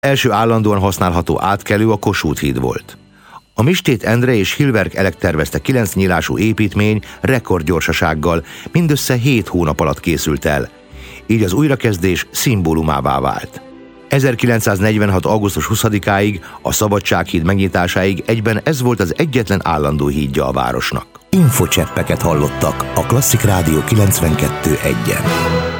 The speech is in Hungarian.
Első állandóan használható átkelő a Kossuth híd volt. A Mistét Endre és Hilberg Elek tervezte 9 nyílású építmény rekordgyorsasággal mindössze 7 hónap alatt készült el. Így az újrakezdés szimbólumává vált. 1946. augusztus 20-áig, a Szabadsághíd megnyitásáig egyben ez volt az egyetlen állandó hídja a városnak. Infocseppeket hallottak a Klasszik Rádió 92.1-en.